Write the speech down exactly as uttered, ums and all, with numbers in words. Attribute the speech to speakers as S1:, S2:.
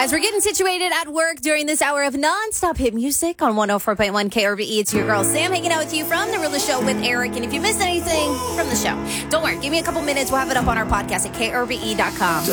S1: As we're getting situated at work during this hour of non-stop hit music on one oh four point one K R V E, it's your girl Sam hanging out with you from The Realest Show with Eric. And if you missed anything from the show, don't worry. Give me a couple minutes. We'll have it up on our podcast at K R V E dot com.